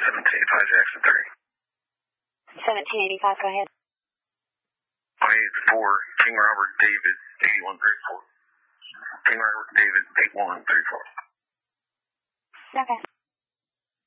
1785 Jackson 3. 1785, go ahead. 584 King Robert David 8134. King Robert David 8134. Okay.